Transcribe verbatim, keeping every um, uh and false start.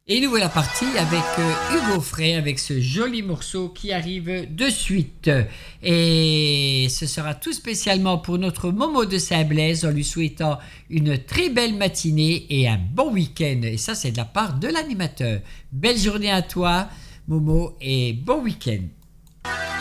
Et nous voilà partis avec euh, Hugo Frey, avec ce joli morceau qui arrive de suite. Et ce sera tout spécialement pour notre Momo de Saint-Blaise, en lui souhaitant une très belle matinée et un bon week-end. Et ça, c'est de la part de l'animateur. Belle journée à toi, Momo, et bon week-end.